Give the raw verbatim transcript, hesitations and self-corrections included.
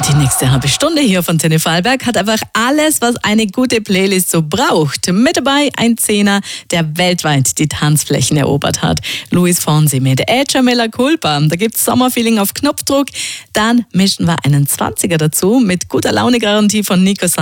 Die nächste halbe Stunde hier von Antenne Vorarlberg hat einfach alles, was eine gute Playlist so braucht. Mit dabei ein Zehner, der weltweit die Tanzflächen erobert hat. Luis Fonsi mit Echa Mea Culpa. Da gibt's Sommerfeeling auf Knopfdruck. Dann mischen wir einen Zwanziger dazu mit guter Laune-Garantie von Nico